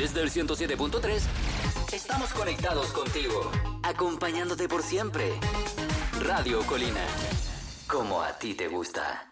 Desde el 107.3, estamos conectados contigo, acompañándote por siempre. Radio Colina, como a ti te gusta.